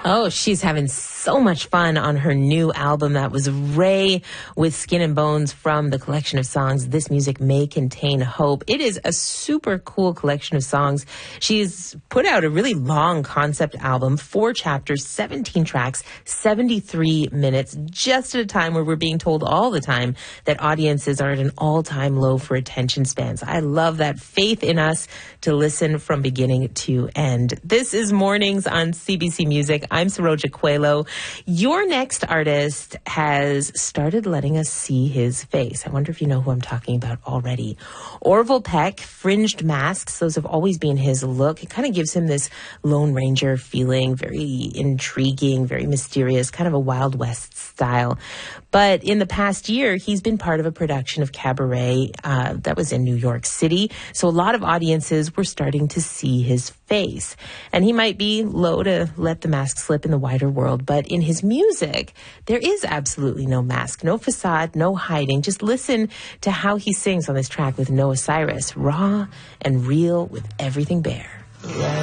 Oh, she's having so much fun on her new album. That was Ray with Skin and Bones from the collection of songs This Music May Contain Hope. It is a super cool collection of songs. She's put out a really long concept album, 4 chapters, 17 tracks, 73 minutes, just at a time where we're being told all the time that audiences are at an all-time low for attention spans. I love that faith in us to listen from beginning to end. This is Mornings on CBC Music. I'm Saroja Coelho. Your next artist has started letting us see his face. I wonder if you know who I'm talking about already. Orville Peck, fringed masks. Those have always been his look. It kind of gives him this Lone Ranger feeling, very intriguing, very mysterious, kind of a Wild West style. But in the past year, he's been part of a production of Cabaret that was in New York City. So a lot of audiences were starting to see his face. And he might be low to let the mask slip in the wider world, but in his music, there is absolutely no mask, no facade, no hiding. Just listen to how he sings on this track with Noah Cyrus, raw and real with everything bare.